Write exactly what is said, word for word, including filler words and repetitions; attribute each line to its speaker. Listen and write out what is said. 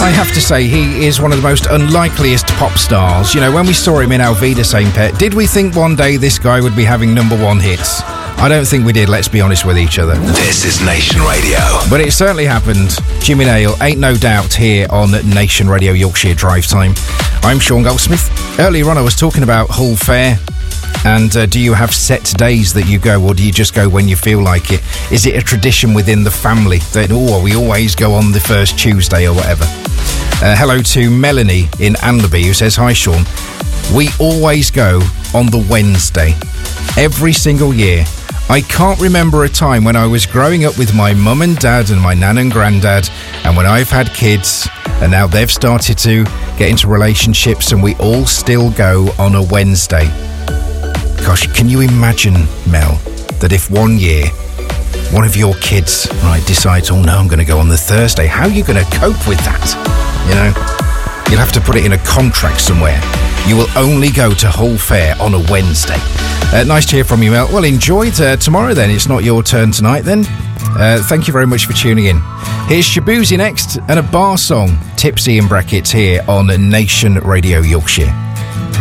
Speaker 1: I have to say, he is one of the most unlikeliest pop stars. You know, when we saw him in Alvida Saint Pet, did we think one day this guy would be having number one hits? I don't think we did, let's be honest with each other.
Speaker 2: This is Nation Radio.
Speaker 1: But it certainly happened. Jimmy Nail, Ain't No Doubt, here on Nation Radio Yorkshire Drive Time. I'm Sean Goldsmith. Earlier on I was talking about Hull Fair. And uh, do you have set days that you go, or do you just go when you feel like it? Is it a tradition within the family that, oh, we always go on the first Tuesday or whatever? Uh, hello to Melanie in Anlaby, who says, hi, Sean. We always go on the Wednesday. Every single year. I can't remember a time when I was growing up with my mum and dad and my nan and granddad, and when I've had kids, and now they've started to get into relationships, and we all still go on a Wednesday. Gosh, can you imagine, Mel, that if one year one of your kids, right, decides, oh no, I'm going to go on the Thursday, how are you going to cope with that? You know, you'll have to put it in a contract somewhere. You will only go to Hull Fair on a Wednesday. Uh, nice to hear from you, Mel. Well, enjoy uh, tomorrow then. It's not your turn tonight then. Uh, thank you very much for tuning in. Here's Shabuzi next and a bar song, Tipsy in brackets, here on Nation Radio Yorkshire.